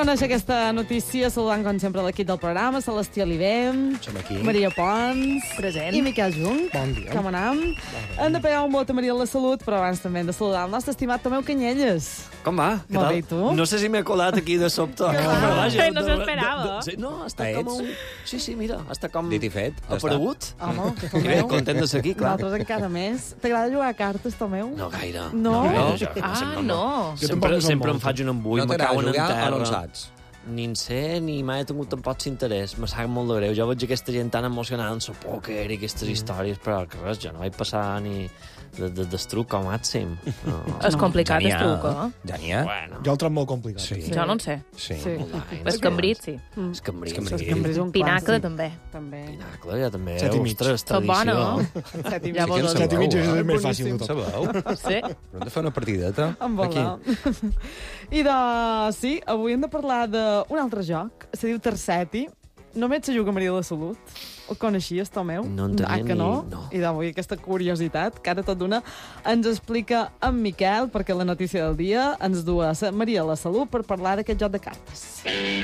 conèixer aquesta notícia saludant, com sempre, l'equip del programa, Celestí Oliver, som aquí. Maria Pons Present. i Miquel Jung. Bon dia. Com anem? Hem de pegar un vot a Maria a la Salut, però abans també hem de saludar el nostre estimat Tomeu Canyelles. Com va? Què Molt tal? bé, i tu? No sé si m'he colat aquí de sobte. va? No s'ho esperava. Sí, no, està Ets? com un... Sí, mira, està com... Dit i fet. Ja aparegut. Home, Bé, Tomeu. content de ser aquí, clar. Nosaltres encara més. T'agrada jugar a cartes, Tomeu? No gaire. No? No. Sempre em faig un embull, No me t'agrada cauen en jugar a terra. l'onsats. Ni en sé, ni mai he tingut tampoc interès. Me sap molt de greu. Jo veig aquesta gent tan emocionada en el pòquer i aquestes històries, però que res, jo no vaig passar ni d'estruc com màxim. No. És complicat, Ja el n'hi ha. truc, eh? Ja n'hi ha. Bueno, Jo el trobo molt complicat. Sí. Jo no en sé. Sí. Sí. És cambrit, sí. és cambrí. És que és un Pinacle, clàssic. també. També. Pinacle, ja també. 7 i mig. Ostres, Tot bona, tradició. no? Set i mig. Llavors, Sí, Set i mig és Sabeu, més fàcil de tot. Sabeu? Sí. Però hem de fer una partideta. Em vola. I sí, avui hem de parlar d'un altre joc. Se diu Terceti. Només se juga a Maria de la Salut. El coneixies, Tomeu? No en tenia que no? ni- no. I d'avui aquesta curiositat, que ara tot d'una ens explica en Miquel, perquè la notícia del dia ens du a Maria de la Salut per parlar d'aquest joc de cartes.